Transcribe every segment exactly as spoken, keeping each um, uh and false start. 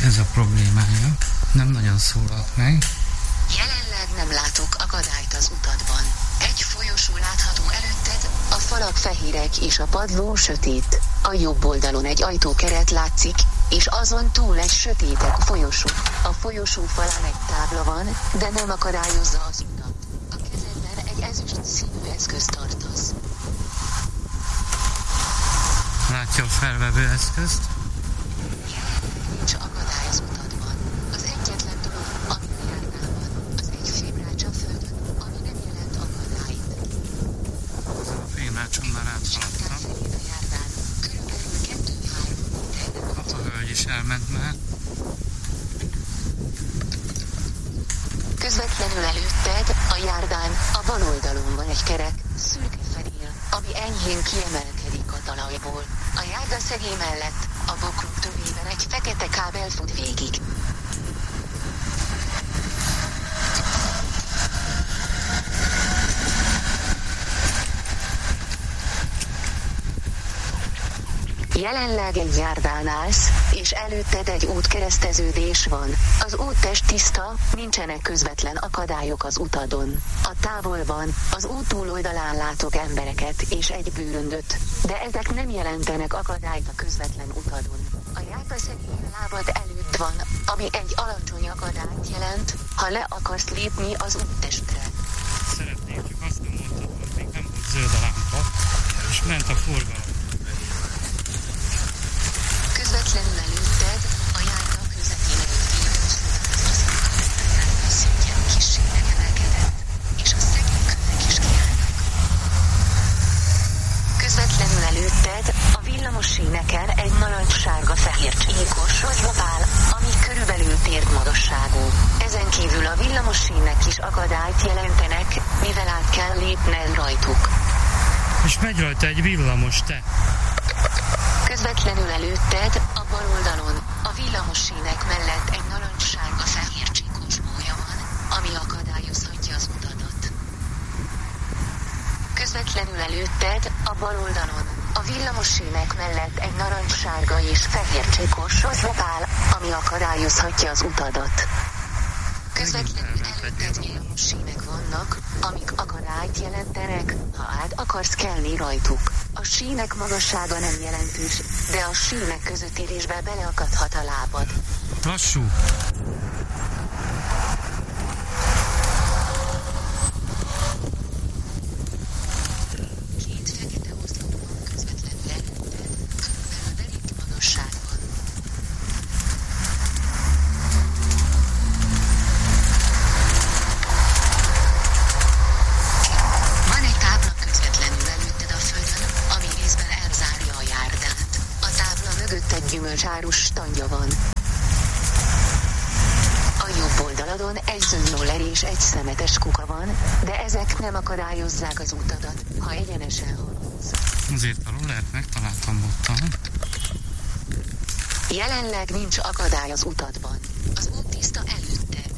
ez a problémája. Nem nagyon szólalt meg. Jelenleg nem látok akadályt az utadban. Egy folyosó látható előtted, a falak fehérek és a padló sötét. A jobb oldalon egy ajtókeret látszik, és azon túl egy sötétebb folyosó. A folyosó falán egy tábla van, de nem akadályozza az utat. A kezedben egy ezüst színű eszközt tartasz. Látja a felvevő eszközt? Nincs akadály az utadban. Az egyetlen dolog, ami a járdán van, az egy fémrács a földön, ami nem jelent akadályt. A fémrácson már áthaladtam. A járdán körülbelül kettő-három méterre. A hölgy is elment már. Közvetlenül előtted, a járdán, a bal oldalon van egy kerek, szürke fedél, ami enyhén kiemelkedik a talajból. A járda szegély mellett, a bokrok tövében egy fekete kábel fut végig. Jelenleg egy járdán állsz, és előtted egy útkereszteződés van. Az úttest tiszta, nincsenek közvetlen akadályok az utadon. A távolban, az út túloldalán látok embereket és egy bőröndöt, de ezek nem jelentenek akadályt a közvetlen utadon. A járda szegély lábad előtt van, ami egy alacsony akadályt jelent, ha le akarsz lépni az úttestre. Szeretnék, csak azt nem mondtad, hogy még nem volt zöld a lámpa, és ment a forgalom. Közvetlenül előtted, a járda közepén előtt az járda szintje kissé megemelkedett, és a szegélykövek is kiállnak. Közvetlenül előtted, a villamos síneken egy narancssárga-fehér csíkos rogyhop áll, ami körülbelül térdmagasságú. Ezen kívül a villamos sínek is akadályt jelentenek, mivel át kell lépned rajtuk. És megy rajta egy villamos, te! Közvetlenül előtted, a bal oldalon, a villamos sínek mellett egy narancssárga-fehér csíkos bója van, ami akadályozhatja az utadat. Közvetlenül előtted, a bal oldalon, a villamos sínek mellett egy narancssárga és fehér csíkos rogyhop áll, ami akadályozhatja az utadat. Közvetlenül előtted villamos sínek vannak, amik akadályt jelentenek, ha át akarsz kelni rajtuk. A sínek magassága nem jelentős, de a sínek közöttérésbe beleakadhat a lábad. Lassú! Két fekete oszlop van közvetlenül előtted, körülbelül velük magasságban. Van egy tábla közvetlenül előtted a földön, ami részben elzárja a járdát. A tábla mögött egy gyümölcsárus standja van. A jobb oldaladon egy zöldroller és egy szemetes kuka van, de ezek nem akadályozzák az utadat, ha egyenesen haladsz. Azért a rollert megtaláltam ottan. Jelenleg nincs akadály az utadban. Az út tiszta előtted.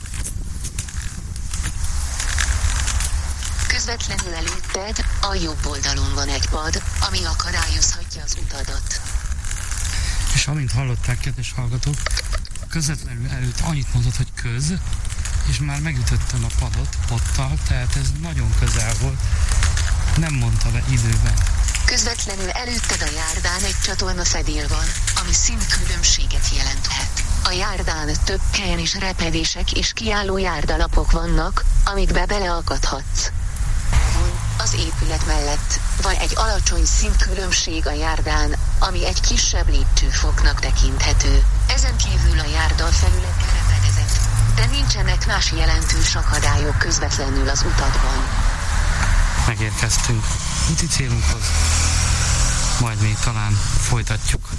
Közvetlenül előtted, a jobb oldalon van egy pad, ami akadályozhatja az utadat. És amint hallották, kedves hallgatók, közvetlenül előtt annyit mondott, hogy köz, és már megütöttem a padot pottal, tehát ez nagyon közel volt. Nem mondta be időben. Közvetlenül előtted a járdán egy csatorna fedél van, ami színtkülönbséget jelenthet. A járdán több helyen is repedések és kiálló járdalapok vannak, amikbe beleakadhatsz. Az épület mellett van egy alacsony színtkülönbség a járdán, ami egy kisebb lépcsőfoknak tekinthető. Ezen kívül a járda felülete repedezett, de nincsenek más jelentős akadályok közvetlenül az utadban. Megérkeztünk úti célunkhoz, majd még talán folytatjuk.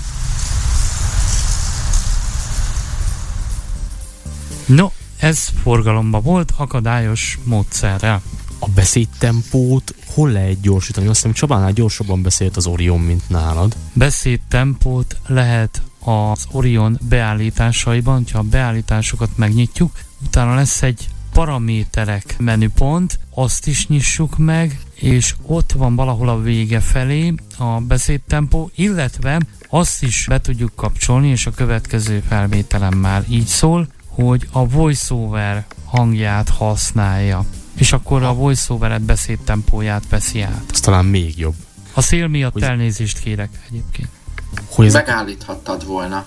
No, ez forgalomba volt akadályos módszerrel. A beszédtempót hol lehet gyorsítani? Azt hiszem, Csabánál gyorsabban beszélt az Orion, mint nálad. Beszédtempót lehet az Orion beállításaiban, ha a beállításokat megnyitjuk, utána lesz egy paraméterek menüpont, azt is nyissuk meg, és ott van valahol a vége felé a beszédtempó, illetve azt is be tudjuk kapcsolni, és a következő felvételem már így szól, hogy a voiceover hangját használja, és akkor a voiceoveret beszédtempóját veszi át. Ez talán még jobb. A szél miatt hogy... elnézést kérek egyébként. Hogy ez... Megállíthattad volna.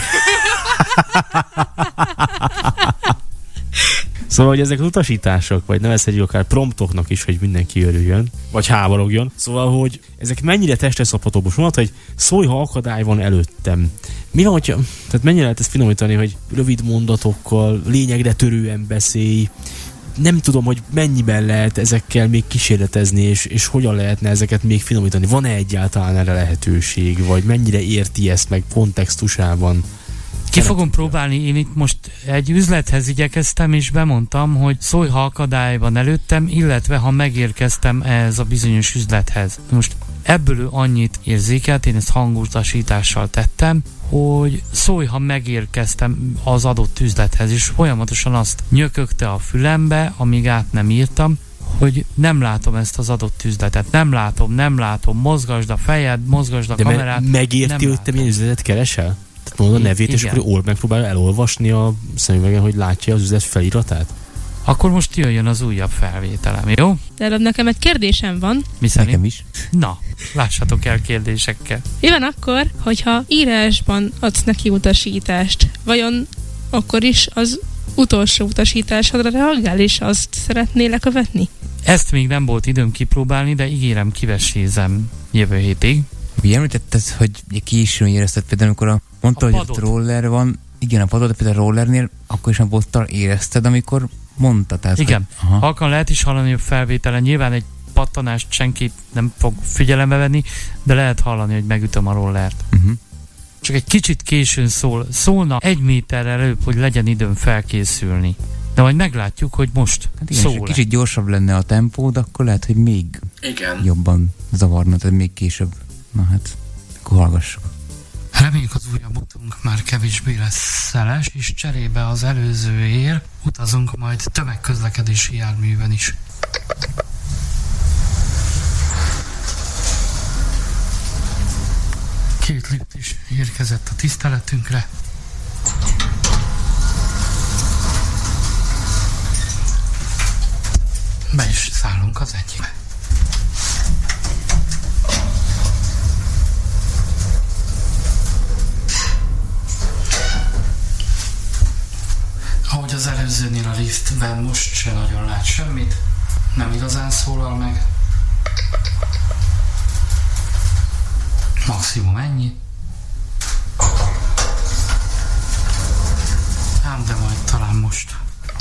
Szóval, hogy ezek az utasítások, vagy nevezhetjük akár promptoknak is, hogy mindenki örüljön, vagy háborogjon. Szóval, hogy ezek mennyire testre szabhatóbb. Most mondod, hogy szólj, ha akadály van előttem. Mi van, hogyha... Tehát mennyire lehet ezt finomítani, hogy rövid mondatokkal, lényegre törően beszélj. Nem tudom, hogy mennyiben lehet ezekkel még kísérletezni, és, és hogyan lehetne ezeket még finomítani. Van-e egyáltalán erre lehetőség, vagy mennyire érti ezt meg kontextusában? Ki fogom próbálni, én itt most egy üzlethez igyekeztem, és bemondtam, hogy szólj, ha akadály van előttem, illetve ha megérkeztem ehhez a bizonyos üzlethez. Most ebből ő annyit érzékelt, én ezt hangutasítással tettem, hogy szólj, ha megérkeztem az adott üzlethez, és folyamatosan azt nyökögte a fülembe, amíg át nem írtam, hogy nem látom ezt az adott üzletet, nem látom, nem látom, mozgasd a fejed, mozgasd a de kamerát. Me- megérti, hogy te milyen üzletet keresel? Tehát mondod a nevét, és akkor ő megpróbálja elolvasni a szemüvegen, hogy látja az üzlet feliratát? Akkor most jöjjön az újabb felvételem, jó? De előbb nekem egy kérdésem van. Mi szerint? Nekem is. Na, lássatok el kérdésekkel. Mi van akkor, hogyha írásban adsz neki utasítást? Vajon akkor is az utolsó utasításodra reagál, és azt szeretnél lekövetni? Ezt még nem volt időm kipróbálni, de ígérem, kivesézem jövő hétig. Ugye említetted, hogy későn érezted, például amikor a, mondta, a hogy ott roller van, igen, a padot, de például a rollernél akkor is a bottal érezted, amikor mondta. Tehát, igen, hogy, halkan lehet is hallani a felvételen, nyilván egy pattanást senki nem fog figyelembe venni, de lehet hallani, hogy megütöm a rollert. Uh-huh. Csak egy kicsit későn szól, szólna egy méterrel előbb, hogy legyen időm felkészülni. De majd meglátjuk, hogy most hát igen, szól. Kicsit gyorsabb lenne a tempó, de akkor lehet, hogy még igen. jobban zavarna, tehát még később. Na hát, akkor hallgassuk. Reméljük, az újabb utunk már kevésbé lesz szeles, és cserébe az előzőért utazunk majd tömegközlekedési járműven is. Két lift is érkezett a tiszteletünkre. Be is szállunk az egyikbe. Ahogy az előzőnél a liftben most se nagyon lát semmit, nem igazán szólal meg. Maximum ennyi. Ám de majd talán most.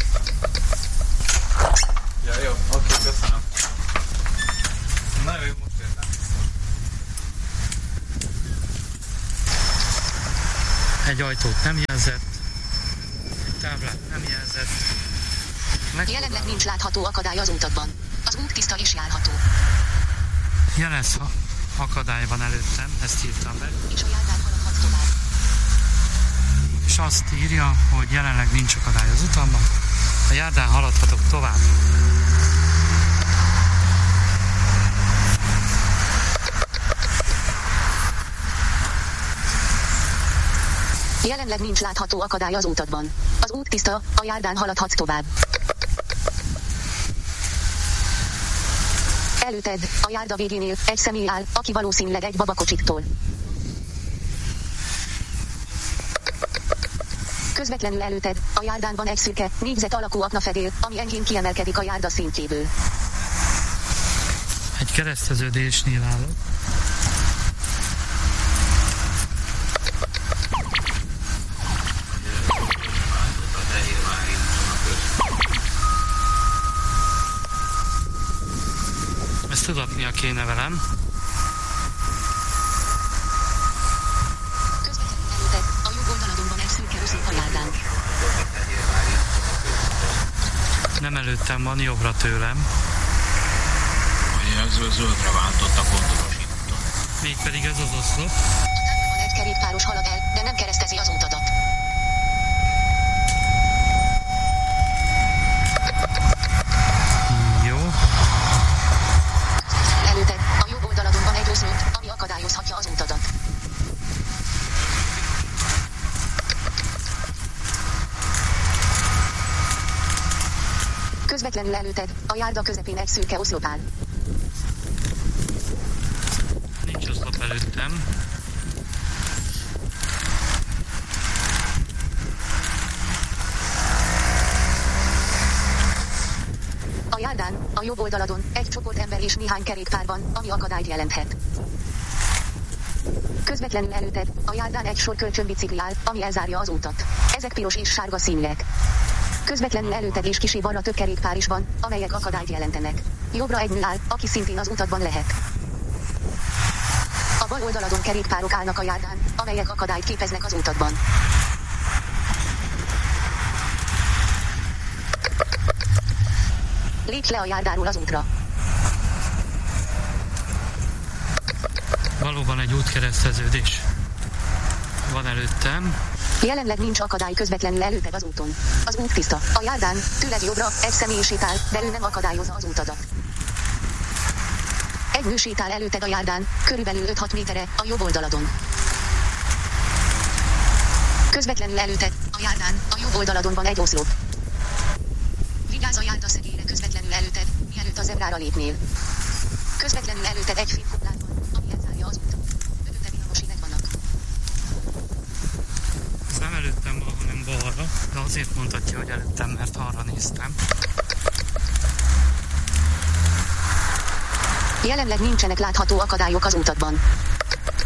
Ja, jó, oké, köszönöm. Na jó, most értem. Egy ajtót nem jelzett, egy táblát nem jelzett. Jelenleg nincs látható akadály az utakban. Az út tiszta és járható. Jelez, ha akadály van előttem, ezt írtam be. És a járdán haladhatsz tovább. És azt írja, hogy jelenleg nincs akadály az utamban. A járdán haladhatok tovább. Jelenleg nincs látható akadály az utakban. Az út tiszta, a járdán haladhatsz tovább. Előtted, a járda végénél, egy személy áll, aki valószínűleg egy babakocsiktól. Közvetlenül előtted, a járdán van egy szürke, négyzet alakú aknafedél, ami enyhén kiemelkedik a járda szintjéből. Egy kereszteződésnél állok. Ezt tudatnia kéne velem. Közvetlenül előtted, a jobb oldaladon van egy szürke összép a járdán. Nem előttem van, jobbra tőlem. Az zöldre váltott a gondosítót. Mégpedig ez az oszlop. Van egy kerékpáros halad el, de nem keresztezi az utadat. Jó. Közvetlenül előtted, a járda közepén egy szürke oszlop áll. Nincs oszlop előttem. A járdán, a jobb oldaladon, egy csoport ember és néhány kerékpár van, ami akadályt jelenthet. Közvetlenül előtted, a járdán egy sor kölcsönbicikli áll, ami elzárja az utat. Ezek piros és sárga színűek. Közvetlenül előtted és kicsi balra több kerékpár is van, amelyek akadályt jelentenek. Jobbra egy nő áll, aki szintén az utatban lehet. A bal oldaladon kerékpárok állnak a járdán, amelyek akadályt képeznek az utatban. Lépj le a járdáról az útra. Valóban egy útkereszteződés van előttem. Jelenleg nincs akadály közvetlenül előtted az úton. Az út tiszta. A járdán, tőled jobbra, egy személy sétál, de ő nem akadályozza az útadat. Egy nő sétál előtted a járdán, körülbelül öt-hat méterre, a jobb oldaladon. Közvetlenül előtted, a járdán, a jobb oldaladon van egy oszlop. Vigyázz a járda szegélyre közvetlenül előtted, mielőtt a zebrára lépnél. Közvetlenül előtted egy fénykorlát van, ami elzárja az utat. Mögötte villamosínek vannak. Ez nem előttem van, hanem balra, de azért mondhatja, hogy előttem, mert arra néztem. Jelenleg nincsenek látható akadályok az utatban.